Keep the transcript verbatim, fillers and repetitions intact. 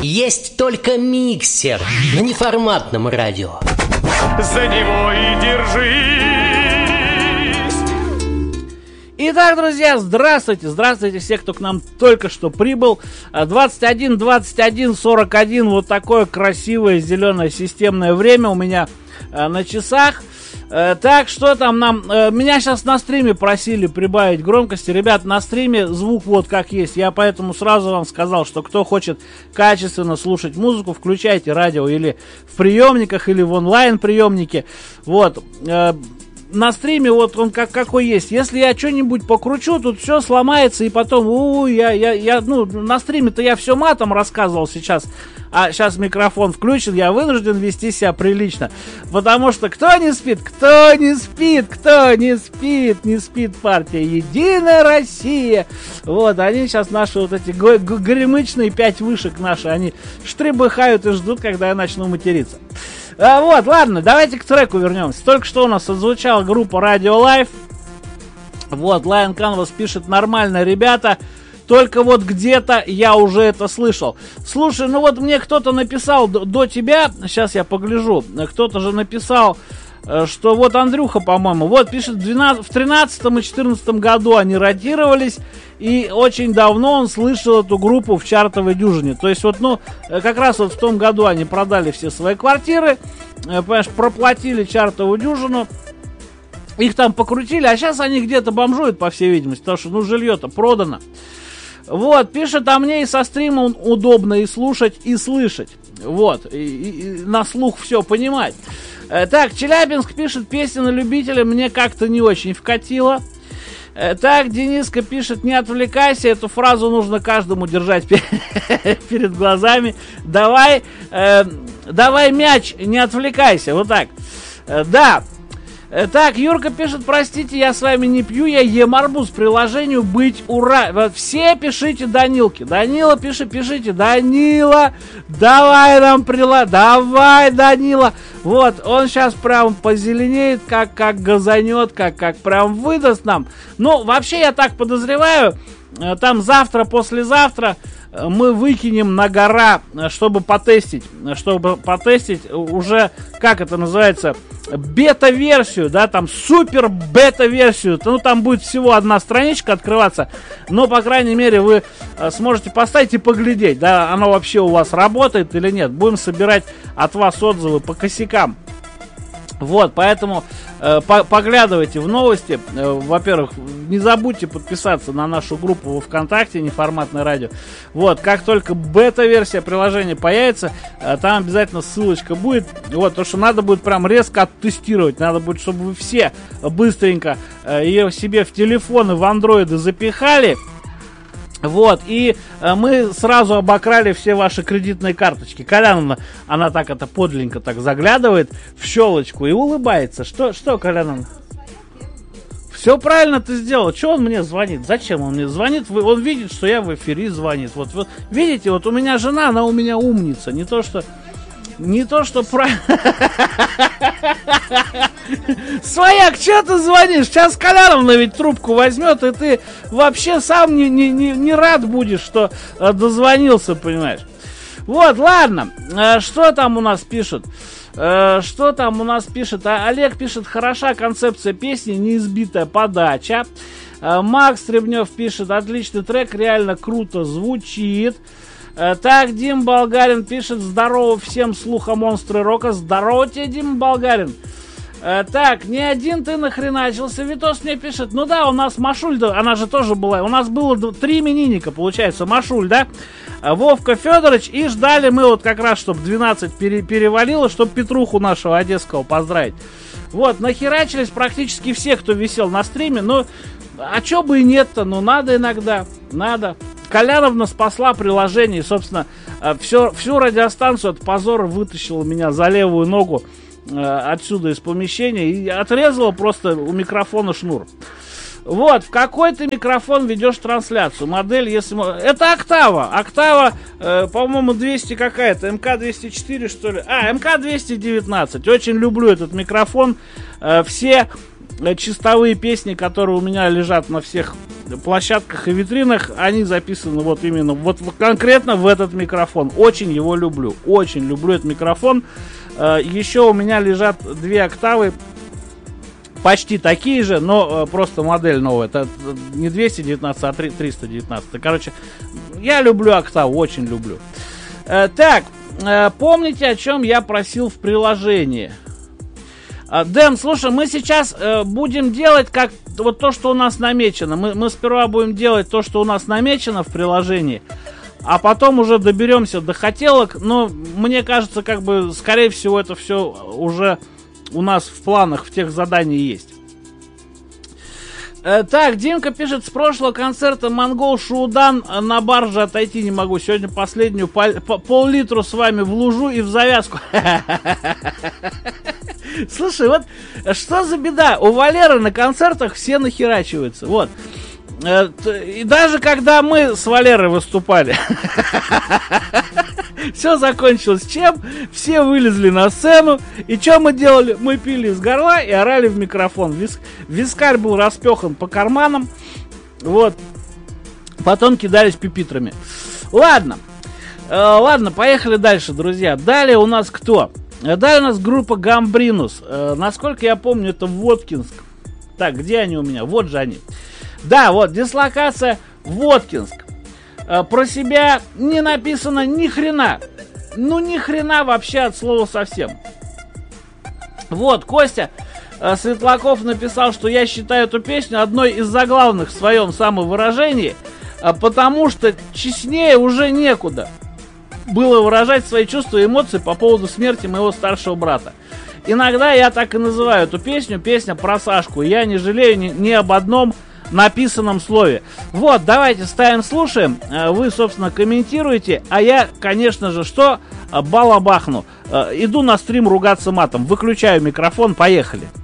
Есть только миксер на неформатном радио. За него и держись. Итак, друзья, здравствуйте, здравствуйте все, кто к нам только что прибыл. двадцать один двадцать один сорок один, вот такое красивое зеленое системное время у меня э, на часах. Э, так, что там нам... Э, меня сейчас на стриме просили прибавить громкости. Ребят, на стриме звук вот как есть. Я поэтому сразу вам сказал, что кто хочет качественно слушать музыку, включайте радио или в приемниках, или в онлайн-приемнике. Вот. Э, на стриме вот он как, какой есть. Если я что-нибудь покручу, тут все сломается, и потом, у, я, я, я, ну, на стриме-то я все матом рассказывал сейчас, а сейчас микрофон включен, я вынужден вести себя прилично, потому что кто не спит, кто не спит, кто не спит, не спит партия Единая Россия. Вот, они сейчас наши вот эти г- г- горемычные пять вышек наши, они штребыхают и ждут, когда я начну материться. А, вот, ладно, давайте к треку вернемся. Только что у нас отзвучала группа Radio Life. Вот, Lion Canvas пишет: нормально, ребята, только вот где-то я уже это слышал. Слушай, ну вот мне кто-то написал до, до тебя, сейчас я погляжу, кто-то же написал, что вот Андрюха, по-моему, вот пишет, в, двенадцатом, в тринадцатом и четырнадцатом году они ротировались, и очень давно он слышал эту группу в чартовой дюжине. То есть вот, ну, как раз вот в том году они продали все свои квартиры, понимаешь, проплатили чартовую дюжину, их там покрутили, а сейчас они где-то бомжуют, по всей видимости, потому что, ну, жилье-то продано. Вот, пишет, а мне и со стрима удобно и слушать, и слышать. Вот, и, и, и на слух все понимать. Э, так, Челябинск пишет, песня на любителя мне как-то не очень вкатила. Э, так, Дениска пишет, не отвлекайся, эту фразу нужно каждому держать перед глазами. Давай, э, давай мяч, не отвлекайся, вот так. Э, да. Так, Юрка пишет, простите, я с вами не пью, я ем арбуз. Приложению быть ура. Все пишите Данилке. Данила, пиши, пишите. Данила, давай нам прила. Давай, Данила. Вот, он сейчас прям позеленеет, как, как газанет, как, как прям выдаст нам. Ну, вообще, я так подозреваю, там завтра, послезавтра мы выкинем на гора, чтобы потестить, чтобы потестить уже, как это называется, бета-версию, да, там супер бета-версию. Ну, там будет всего одна страничка открываться, но, по крайней мере, вы сможете поставить и поглядеть, да, оно вообще у вас работает или нет. Будем собирать от вас отзывы по косякам. Вот, поэтому э, по поглядывайте в новости. Э, во-первых, не забудьте подписаться на нашу группу во ВКонтакте «Неформатное радио». Вот, как только бета-версия приложения появится, э, там обязательно ссылочка будет. Вот, то, что надо будет прям резко оттестировать. Надо будет, чтобы вы все быстренько э, ее себе в телефоны, в андроиды запихали. Вот, и э, мы сразу обокрали все ваши кредитные карточки. Коляновна, она так это подленько так заглядывает в щелочку и улыбается. Что, что, Коляновна? Все правильно ты сделал. Че он мне звонит? Зачем он мне звонит? Он видит, что я в эфире, звонит. Вот, вот видите, вот у меня жена, она у меня умница. Не то, что... Не то, что правильно. Свояк, что ты звонишь? Сейчас Коляновна ведь трубку возьмет, и ты вообще сам не, не, не, не рад будешь, что э, дозвонился, понимаешь. Вот, ладно. Э, что там у нас пишут? Э, что там у нас пишет? А, Олег пишет, хороша концепция песни, неизбитая подача. Э, Макс Требнев пишет, отличный трек, реально круто звучит. Так, Дим Болгарин пишет, здорово всем, слуха монстры рока. Здорово тебе, Дим Болгарин. Так, не один ты нахреначился. Витос мне пишет, ну да, у нас Машуль, да, она же тоже была. У нас было три именинника, получается, Машуль, да, Вовка Федорович, и ждали мы вот как раз, чтобы двенадцать пере- перевалило, чтобы Петруху нашего одесского поздравить. Вот, нахерачились практически все, кто висел на стриме. Ну, а чё бы и нет-то, ну надо иногда, надо. Коляновна спасла приложение, и, собственно, все, всю радиостанцию от позора вытащила меня за левую ногу э, отсюда из помещения и отрезала просто у микрофона шнур. Вот, в какой ты микрофон ведешь трансляцию? Модель, если... Это Октава. Октава, э, по-моему, двести какая-то. эм ка двести четыре, что ли? А, эм ка двести девятнадцать. Очень люблю этот микрофон. Э, все чистовые песни, которые у меня лежат на всех площадках и витринах, они записаны вот именно вот конкретно в этот микрофон. Очень его люблю, очень люблю этот микрофон. Еще у меня лежат две октавы, почти такие же, но просто модель новая. Это не двести девятнадцать, а триста девятнадцать. Короче, я люблю октаву, очень люблю. Так, помните, о чем я просил в приложении? Дэм, слушай, мы сейчас э, будем делать как вот то, что у нас намечено. Мы, мы сперва будем делать то, что у нас намечено в приложении, а потом уже доберемся до хотелок. Но мне кажется, как бы, скорее всего, это все уже у нас в планах, в тех заданиях есть. Э, так, Димка пишет, с прошлого концерта Монгол Шуудан на барже отойти не могу. Сегодня последнюю пол- пол-литру с вами в лужу и в завязку. Слушай, вот что за беда? У Валеры на концертах все нахерачиваются. Вот. И даже когда мы с Валерой выступали, все закончилось чем? Все вылезли на сцену. И что мы делали? Мы пили из горла и орали в микрофон. Вис... Вискарь был распехан по карманам. Вот. Потом кидались пипитрами. Ладно. Э, ладно, поехали дальше, друзья. Далее у нас кто? Далее у нас группа Гамбринус. Э, насколько я помню, это Воткинск. Так, где они у меня? Вот же они. Да, вот, дислокация Воткинск. Э, про себя не написано ни хрена. Ну, ни хрена вообще от слова совсем. Вот, Костя э, Светлаков написал, что я считаю эту песню одной из заглавных в своем самовыражении, э, потому что честнее уже некуда было выражать свои чувства и эмоции по поводу смерти моего старшего брата. Иногда я так и называю эту песню, песня про Сашку. Я не жалею ни, ни об одном написанном слове. Вот, давайте ставим, слушаем. Вы, собственно, комментируете. А я, конечно же, что? Балабахну. Иду на стрим ругаться матом. Выключаю микрофон, поехали.